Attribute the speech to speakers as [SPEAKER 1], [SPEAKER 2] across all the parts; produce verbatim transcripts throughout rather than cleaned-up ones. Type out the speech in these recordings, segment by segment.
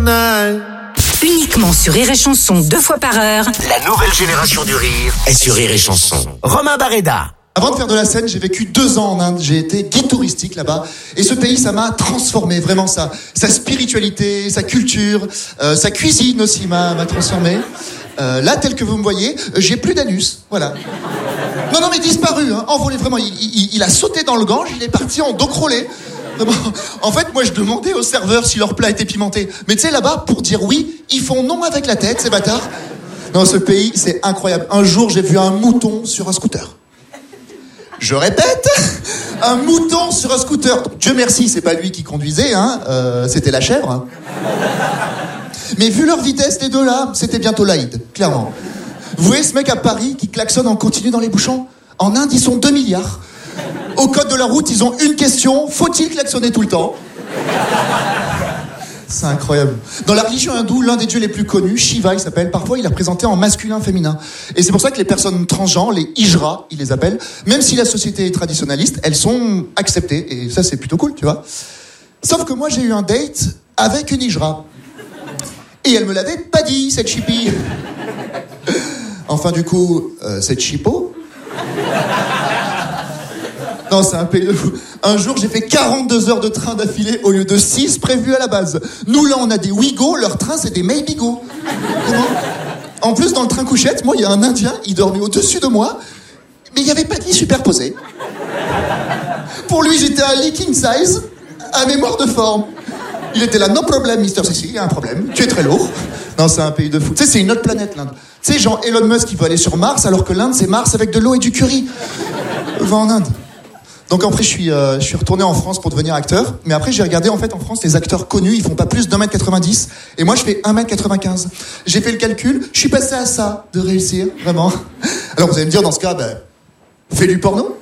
[SPEAKER 1] Uniquement sur Rire et Chanson, deux fois par heure.
[SPEAKER 2] La nouvelle génération du rire est sur Rire et Chanson. Romain Barreda.
[SPEAKER 3] Avant de faire de la scène, j'ai vécu deux ans en Inde. J'ai été guide touristique là-bas. Et ce pays, ça m'a transformé, vraiment ça. Sa spiritualité, sa culture, euh, sa cuisine aussi m'a, m'a transformé. Euh, là, tel que vous me voyez, j'ai plus d'anus. Voilà. Non, non, mais disparu, hein, envolé vraiment. Il, il, il a sauté dans le Gange, il est parti en dos crawlé. En fait, moi, je demandais aux serveurs si leur plat était pimenté. Mais tu sais, là-bas, pour dire oui, ils font non avec la tête, ces bâtards. Non, ce pays, c'est incroyable. Un jour, j'ai vu un mouton sur un scooter. Je répète, un mouton sur un scooter. Dieu merci, c'est pas lui qui conduisait, hein. Euh, c'était la chèvre. Hein. Mais vu leur vitesse, les deux là, c'était bientôt l'Aïd, clairement. Vous voyez ce mec à Paris qui klaxonne en continu dans les bouchons ? En Inde, ils sont deux milliards. Au code de la route, ils ont une question. Faut-il klaxonner tout le temps ? C'est incroyable. Dans la religion hindoue, l'un des dieux les plus connus, Shiva, il s'appelle, parfois il est représenté en masculin, féminin. Et c'est pour ça que les personnes transgenres, les hijras, ils les appellent, même si la société est traditionnaliste, elles sont acceptées. Et ça, c'est plutôt cool, tu vois. Sauf que moi, j'ai eu un date avec une hijra. Et elle me l'avait pas dit, cette chippie. Enfin, du coup, euh, cette chippo. Non, c'est un pays de fou. Un jour, j'ai fait quarante-deux heures de train d'affilée au lieu de six prévus à la base. Nous, là, on a des Ouigo, leur train, c'est des Maybigo. Comment ? En plus, dans le train couchette, moi, il y a un Indien, il dormait au-dessus de moi, mais il n'y avait pas de lit superposé. Pour lui, j'étais un lit king size, à mémoire de forme. Il était là, no problem, Mister Sexy, il y a un problème, tu es très lourd. Non, c'est un pays de fou. Tu sais, c'est une autre planète, l'Inde. Tu sais, genre Elon Musk, il veut aller sur Mars, alors que l'Inde, c'est Mars avec de l'eau et du curry. Va en Inde. Donc après, je suis, euh, je suis retourné en France pour devenir acteur. Mais après, j'ai regardé, en fait, en France, les acteurs connus, ils font pas plus d'un mètre quatre-vingt-dix. Et moi, je fais un mètre quatre-vingt-quinze. J'ai fait le calcul, je suis passé à ça, de réussir, vraiment. Alors, vous allez me dire, dans ce cas, ben, fais du porno.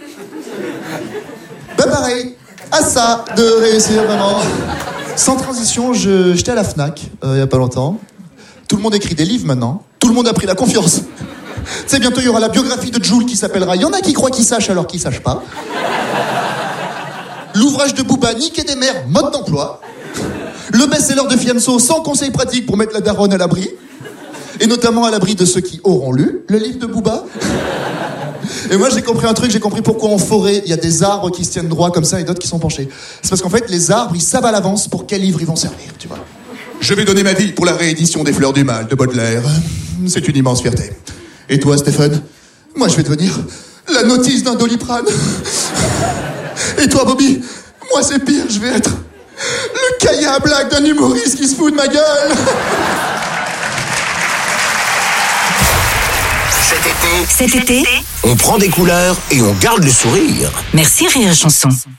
[SPEAKER 3] Ben, pareil, à ça, de réussir, vraiment. Sans transition, je, j'étais à la Fnac, euh, il y a pas longtemps. Tout le monde écrit des livres, maintenant. Tout le monde a pris la confiance. Tu sais, bientôt, il y aura la biographie de Jul qui s'appellera « Il y en a qui croient qu'ils sachent alors qu'ils sachent pas ». L'ouvrage de Booba, Niquer des mères, mode d'emploi. Le best-seller de Fianso, sans conseils pratiques pour mettre la daronne à l'abri. Et notamment à l'abri de ceux qui auront lu le livre de Booba. Et moi, j'ai compris un truc, j'ai compris pourquoi en forêt, il y a des arbres qui se tiennent droit comme ça et d'autres qui sont penchés. C'est parce qu'en fait, les arbres, ils savent à l'avance pour quel livre ils vont servir, tu vois. Je vais donner ma vie pour la réédition des Fleurs du Mal de Baudelaire. C'est une immense fierté. Et toi, Stéphane ? Moi, je vais devenir la notice d'un Doliprane. Et toi, Bobby ? Moi, c'est pire, je vais être le cahier à blague d'un humoriste qui se fout de ma gueule.
[SPEAKER 2] Cet été,
[SPEAKER 1] Cet été,
[SPEAKER 2] on prend des couleurs et on garde le sourire.
[SPEAKER 1] merci Rire et Chanson.